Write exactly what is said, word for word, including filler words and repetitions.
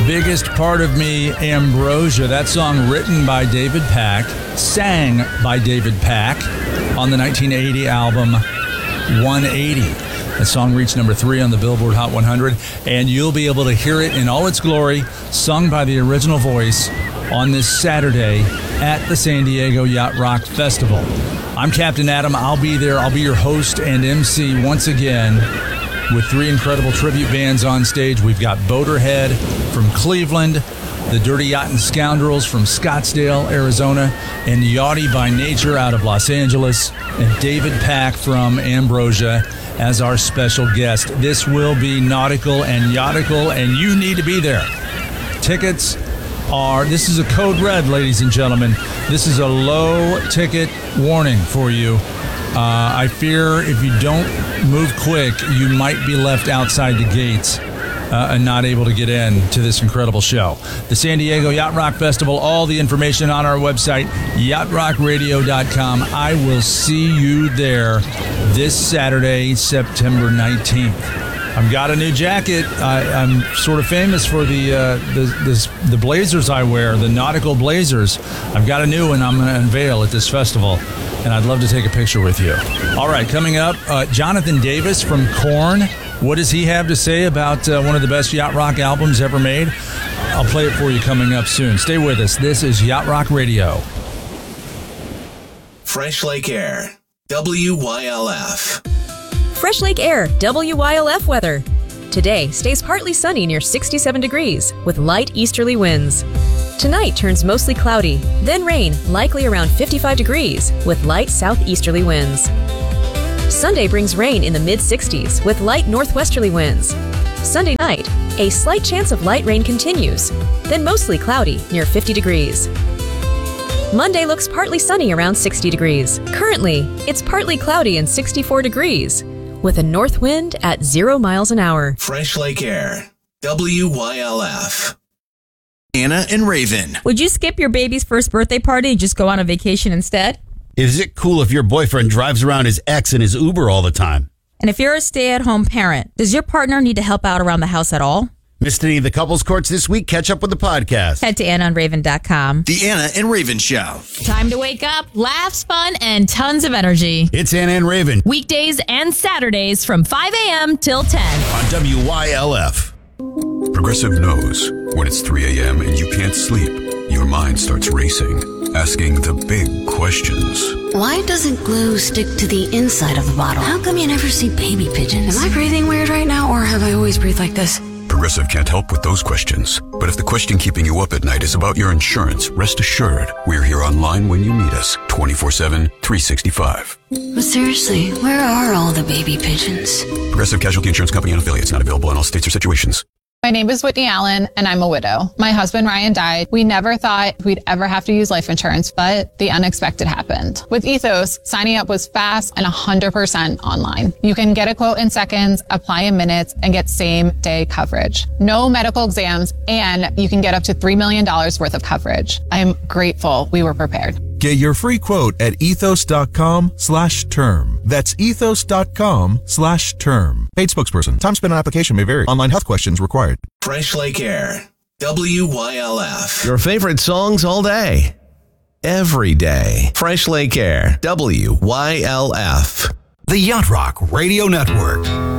Biggest Part of Me, Ambrosia. That song written by David Pack, sang by David Pack on the nineteen eighty album one eighty. That song reached number three on the Billboard Hot one hundred, and you'll be able to hear it in all its glory, sung by the original voice on this Saturday at the San Diego Yacht Rock Festival. I'm Captain Adam. I'll be there. I'll be your host and M C once again with three incredible tribute bands on stage. We've got Boaterhead from Cleveland, the Dirty Yachtin' Scoundrels from Scottsdale, Arizona, and Yachty by Nature out of Los Angeles, and David Pack from Ambrosia as our special guest. This will be nautical and yautical, and you need to be there. Tickets are, this is a code red, ladies and gentlemen. This is a low ticket warning for you. Uh, I fear if you don't move quick, you might be left outside the gates uh, and not able to get in to this incredible show. The San Diego Yacht Rock Festival, all the information on our website, yacht rock radio dot com. I will see you there this Saturday, September nineteenth. I've got a new jacket. I, I'm sort of famous for the, uh, the, the the blazers I wear, the nautical blazers. I've got a new one I'm going to unveil at this festival, and I'd love to take a picture with you. All right, coming up, uh, Jonathan Davis from Korn. What does he have to say about uh, one of the best yacht rock albums ever made? I'll play it for you coming up soon. Stay with us. This is Yacht Rock Radio. Fresh Lake Air, W Y L F. Fresh Lake Air, W Y L F weather. Today stays partly sunny near sixty-seven degrees with light easterly winds. Tonight turns mostly cloudy, then rain, likely around fifty-five degrees with light southeasterly winds. Sunday brings rain in the mid-sixties with light northwesterly winds. Sunday night, a slight chance of light rain continues, then mostly cloudy near fifty degrees. Monday looks partly sunny around sixty degrees. Currently, it's partly cloudy and sixty-four degrees with a north wind at zero miles an hour. Fresh Lake Air, W Y L F. Anna and Raven. Would you skip your baby's first birthday party and just go on a vacation instead? Is it cool if your boyfriend drives around his ex in his Uber all the time? And if you're a stay-at-home parent, does your partner need to help out around the house at all? Missed any of the couples courts this week? Catch up with the podcast. Head to anna and raven dot com. The Anna and Raven Show. Time to wake up, laughs, fun, and tons of energy. It's Anna and Raven. Weekdays and Saturdays from five a.m. till ten. On W Y L F. Progressive knows when it's three a.m. and you can't sleep, your mind starts racing, asking the big questions. Why doesn't glue stick to the inside of the bottle? How come you never see baby pigeons? Am I breathing weird right now, or have I always breathed like this? Progressive can't help with those questions. But if the question keeping you up at night is about your insurance, rest assured, we're here online when you need us, twenty-four seven, three sixty-five. But seriously, where are all the baby pigeons? Progressive Casualty Insurance Company and affiliates, not available in all states or situations. My name is Whitney Allen, and I'm a widow. My husband, Ryan, died. We never thought we'd ever have to use life insurance, but the unexpected happened. With Ethos, signing up was fast and one hundred percent online. You can get a quote in seconds, apply in minutes, and get same-day coverage. No medical exams, and you can get up to three million dollars worth of coverage. I'm grateful we were prepared. Get your free quote at ethos.com slash term. That's ethos.com slash term. Paid spokesperson. Time spent on application may vary. Online health questions required. Fresh Lake Air, W Y L F. Your favorite songs all day, every day. Fresh Lake Air, W Y L F. The Yacht Rock Radio Network.